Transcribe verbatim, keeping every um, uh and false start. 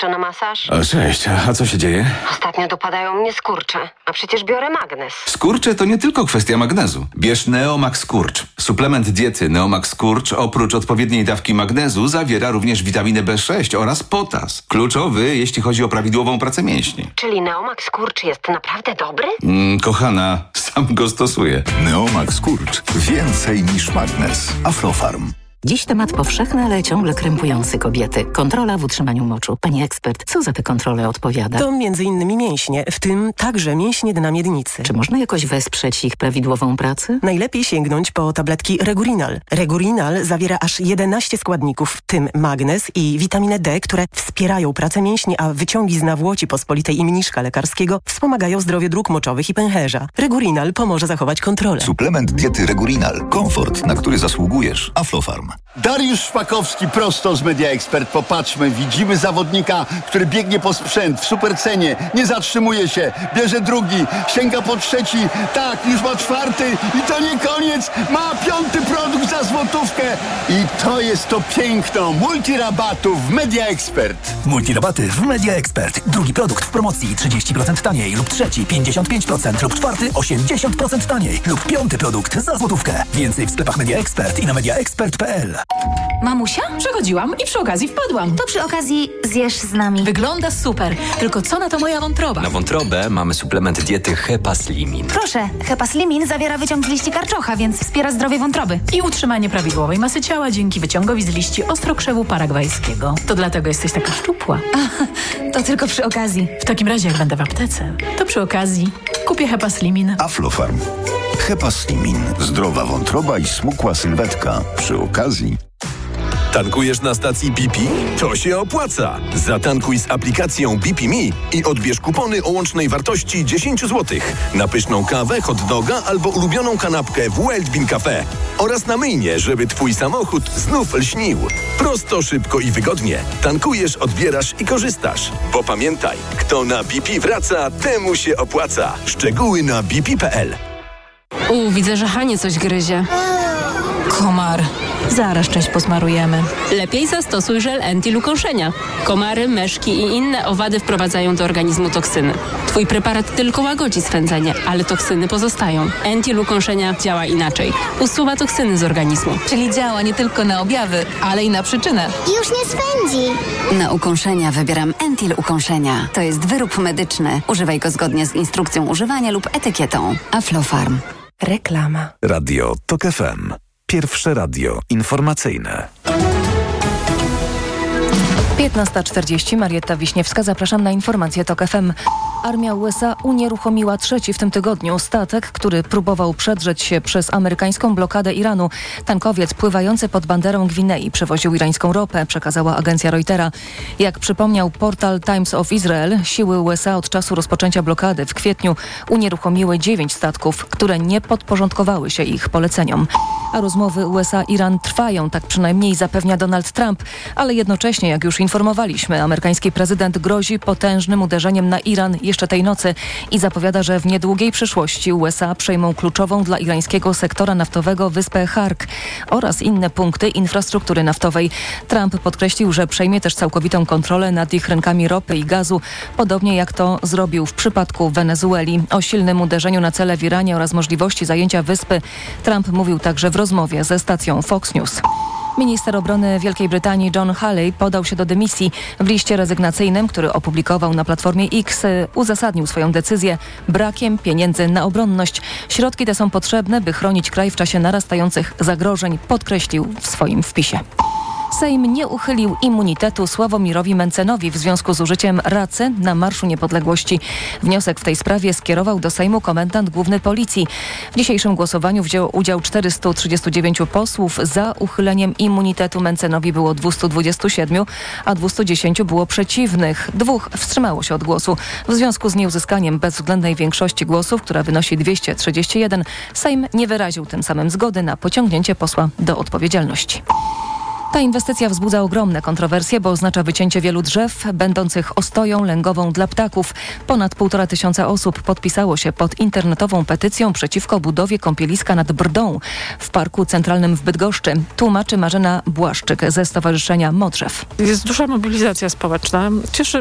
jeszcze na masaż? O, cześć, a co się dzieje? Ostatnio dopadają mnie skurcze, a przecież biorę magnez. Skurcze to nie tylko kwestia magnezu. Bierz Neomax Skurcz. Suplement diety Neomax Skurcz oprócz odpowiedniej dawki magnezu zawiera również witaminę B sześć oraz potas. Kluczowy, jeśli chodzi o prawidłową pracę mięśni. Czyli Neomax Skurcz jest naprawdę dobry? Mm, kochana, sam go stosuję. Neomax Skurcz. Więcej niż magnez. Aflofarm. Dziś temat powszechny, ale ciągle krępujący kobiety. Kontrola w utrzymaniu moczu. Pani ekspert, co za tę kontrolę odpowiada? To między innymi mięśnie, w tym także mięśnie dna miednicy. Czy można jakoś wesprzeć ich prawidłową pracę? Najlepiej sięgnąć po tabletki Regurinal. Regurinal zawiera aż jedenaście składników, w tym magnez i witaminę D, które wspierają pracę mięśni, a wyciągi z nawłoci pospolitej i mniszka lekarskiego wspomagają zdrowie dróg moczowych i pęcherza. Regurinal pomoże zachować kontrolę. Suplement diety Regurinal. Komfort, na który zasługujesz. Aflofarm. Dariusz Szpakowski prosto z Media Expert. Popatrzmy, widzimy zawodnika, który biegnie po sprzęt w supercenie, nie zatrzymuje się, bierze drugi, sięga po trzeci, tak, już ma czwarty i to nie koniec, ma piąty produkt za złotówkę i to jest to piękno multirabatów w Media Expert. Multirabaty w Media Expert. Drugi produkt w promocji trzydzieści procent taniej lub trzeci pięćdziesiąt pięć procent lub czwarty osiemdziesiąt procent taniej lub piąty produkt za złotówkę. Więcej w sklepach Media Expert i na mediaexpert kropka p l. Mamusia? Przechodziłam i przy okazji wpadłam. To przy okazji zjesz z nami. Wygląda super. Tylko co na to moja wątroba? Na wątrobę mamy suplement diety Hepaslimin. Proszę, Hepaslimin zawiera wyciąg z liści karczocha, więc wspiera zdrowie wątroby. I utrzymanie prawidłowej masy ciała dzięki wyciągowi z liści ostrokrzewu paragwajskiego. To dlatego jesteś taka szczupła. A, to tylko przy okazji. W takim razie jak będę w aptece, to przy okazji kupię Hepaslimin. Aflofarm. Hepaslimin. Zdrowa wątroba i smukła sylwetka. Przy okazji. Tankujesz na stacji B P? To się opłaca! Zatankuj z aplikacją B P Me i odbierz kupony o łącznej wartości dziesięć złotych na pyszną kawę, hot doga albo ulubioną kanapkę w Wild Bean Cafe oraz na myjnie, żeby twój samochód znów lśnił. Prosto, szybko i wygodnie. Tankujesz, odbierasz i korzystasz. Bo pamiętaj, kto na B P wraca, temu się opłaca. Szczegóły na b p kropka p l. U, widzę, że Hanie coś gryzie. Komar. Zaraz część posmarujemy. Lepiej zastosuj żel Entil ukąszenia. Komary, myszki i inne owady wprowadzają do organizmu toksyny. Twój preparat tylko łagodzi swędzenie, ale toksyny pozostają. Entil ukąszenia działa inaczej. Usuwa toksyny z organizmu. Czyli działa nie tylko na objawy, ale i na przyczynę. Już nie swędzi. Na ukąszenia wybieram Entil ukąszenia. To jest wyrób medyczny. Używaj go zgodnie z instrukcją używania lub etykietą. Aflofarm. Reklama. Radio Tok F M. Pierwsze radio informacyjne. piętnasta czterdzieści, Marietta Wiśniewska, zapraszam na informację Tok F M. Armia U S A unieruchomiła trzeci w tym tygodniu statek, który próbował przedrzeć się przez amerykańską blokadę Iranu. Tankowiec pływający pod banderą Gwinei przewoził irańską ropę, przekazała agencja Reutera. Jak przypomniał portal Times of Israel, siły U S A od czasu rozpoczęcia blokady w kwietniu unieruchomiły dziewięć statków, które nie podporządkowały się ich poleceniom. A rozmowy U S A-Iran trwają, tak przynajmniej zapewnia Donald Trump, ale jednocześnie, jak już informowaliśmy, amerykański prezydent grozi potężnym uderzeniem na Iran jeszcze tej nocy i zapowiada, że w niedługiej przyszłości U S A przejmą kluczową dla irańskiego sektora naftowego wyspę Hark oraz inne punkty infrastruktury naftowej. Trump podkreślił, że przejmie też całkowitą kontrolę nad ich rynkami ropy i gazu, podobnie jak to zrobił w przypadku Wenezueli. O silnym uderzeniu na cele w Iranie oraz możliwości zajęcia wyspy Trump mówił także w rozmowie ze stacją Fox News. Minister obrony Wielkiej Brytanii John Halley podał się do dymisji. W liście rezygnacyjnym, który opublikował na Platformie X, uzasadnił swoją decyzję brakiem pieniędzy na obronność. Środki te są potrzebne, by chronić kraj w czasie narastających zagrożeń, podkreślił w swoim wpisie. Sejm nie uchylił immunitetu Sławomirowi Mencenowi w związku z użyciem racy na Marszu Niepodległości. Wniosek w tej sprawie skierował do Sejmu komendant główny Policji. W dzisiejszym głosowaniu wzięło udział czterystu trzydziestu dziewięciu posłów. Za uchyleniem immunitetu Mencenowi było dwieście dwadzieścia siedem, a dwieście dziesięć było przeciwnych. Dwóch wstrzymało się od głosu. W związku z nieuzyskaniem bezwzględnej większości głosów, która wynosi dwieście trzydzieści jeden, Sejm nie wyraził tym samym zgody na pociągnięcie posła do odpowiedzialności. Ta inwestycja wzbudza ogromne kontrowersje, bo oznacza wycięcie wielu drzew, będących ostoją lęgową dla ptaków. Ponad półtora tysiąca osób podpisało się pod internetową petycją przeciwko budowie kąpieliska nad Brdą w Parku Centralnym w Bydgoszczy. Tłumaczy Marzena Błaszczyk ze Stowarzyszenia Modrzew. Jest duża mobilizacja społeczna. Cieszy